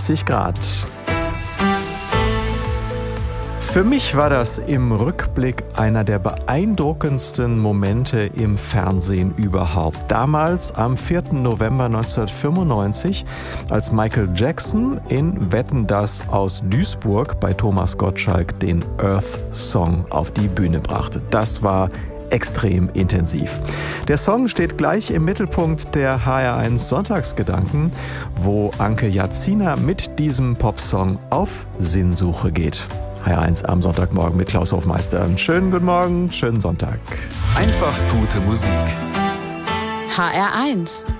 30 Grad. Für mich war das im Rückblick einer der beeindruckendsten Momente im Fernsehen überhaupt. Damals am 4. November 1995, als Michael Jackson in Wetten, dass aus Duisburg bei Thomas Gottschalk den Earth Song auf die Bühne brachte. Das war extrem intensiv. Der Song steht gleich im Mittelpunkt der HR1 Sonntagsgedanken, wo Anke Jazina mit diesem Popsong auf Sinnsuche geht. HR1 am Sonntagmorgen mit Klaus Hofmeister. Schönen guten Morgen, schönen Sonntag. Einfach gute Musik. HR1